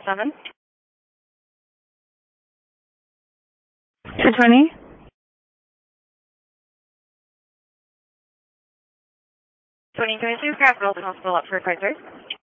7. 220. 2022, Craft Hospital up for Kaiser.